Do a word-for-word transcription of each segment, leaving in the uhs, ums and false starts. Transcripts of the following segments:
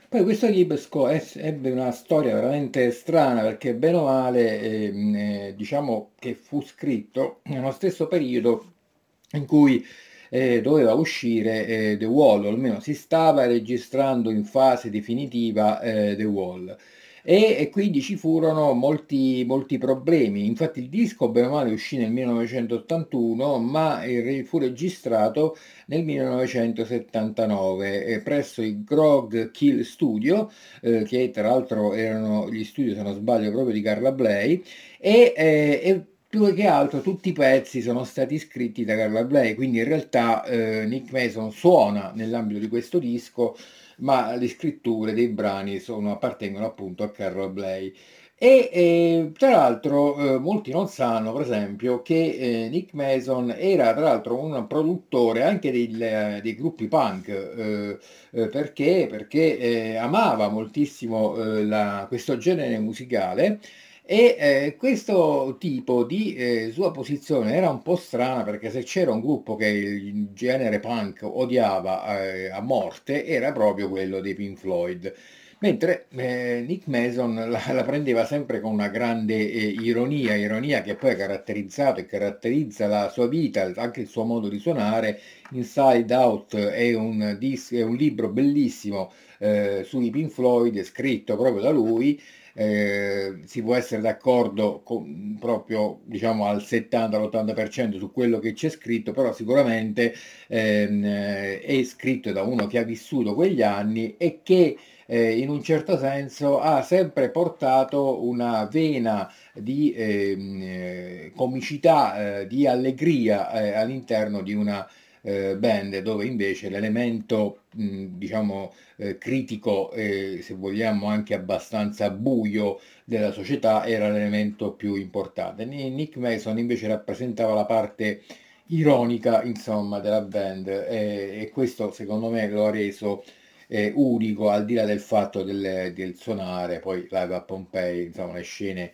Poi questo libro es ebbe una storia veramente strana perché bene o male, ehm, ehm, diciamo che fu scritto nello stesso periodo in cui, ehm, doveva uscire, ehm, The Wall, o almeno si stava registrando in fase definitiva, ehm, The Wall. E e quindi ci furono molti molti problemi. Infatti il disco bene o male uscì nel millenovecentottantuno, ma il re fu registrato nel millenovecentosettantanove, eh, presso i Grog Kill Studio, eh, che tra l'altro erano gli studi, se non sbaglio, proprio di Carla Bley, e, eh, e più che altro tutti i pezzi sono stati scritti da Carla Bley, quindi in realtà eh, Nick Mason suona nell'ambito di questo disco, ma le scritture dei brani sono, appartengono appunto a Carla Bley. E eh, tra l'altro eh, molti non sanno, per esempio, che eh, Nick Mason era tra l'altro un produttore anche del- eh, dei gruppi punk, eh, eh, perché, perché eh, amava moltissimo eh, la- questo genere musicale. E eh, questo tipo di eh, sua posizione era un po' strana perché se c'era un gruppo che il genere punk odiava eh, a morte era proprio quello dei Pink Floyd. Mentre eh, Nick Mason la, la prendeva sempre con una grande eh, ironia, ironia che poi ha caratterizzato e caratterizza la sua vita, anche il suo modo di suonare. Inside Out è un, dis- è un libro bellissimo eh, sui Pink Floyd, scritto proprio da lui. Eh, si può essere d'accordo con, proprio diciamo al settanta all'ottanta per cento su quello che c'è scritto, però sicuramente ehm, eh, è scritto da uno che ha vissuto quegli anni e che eh, in un certo senso ha sempre portato una vena di ehm, eh, comicità, eh, di allegria eh, all'interno di una eh, band dove invece l'elemento mh, diciamo eh, critico e se vogliamo anche abbastanza buio della società era l'elemento più importante. Ni- Nick Mason invece rappresentava la parte ironica, insomma, della band e, e questo secondo me lo ha reso eh, unico, al di là del fatto del, del suonare, poi Live a Pompei, insomma, le scene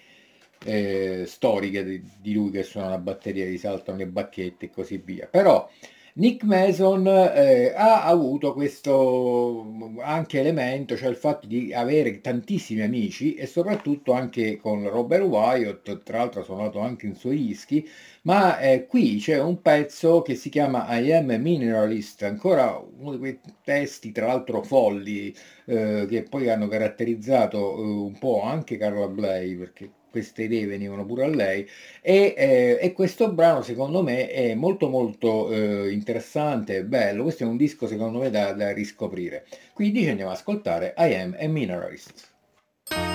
eh, storiche di, di lui che suona la batteria, risaltano le bacchette e così via. Però Nick Mason eh, ha avuto questo anche elemento, cioè il fatto di avere tantissimi amici e soprattutto anche con Robert Wyatt, tra l'altro ha suonato anche in suoi dischi, ma eh, qui c'è un pezzo che si chiama I Am a Mineralist, ancora uno di quei testi, tra l'altro folli, eh, che poi hanno caratterizzato eh, un po' anche Carla Bley, perché queste idee venivano pure a lei, e, eh, e questo brano secondo me è molto molto eh, interessante, bello, questo è un disco secondo me da, da riscoprire. Quindi ci andiamo ad ascoltare I Am a Mineralist.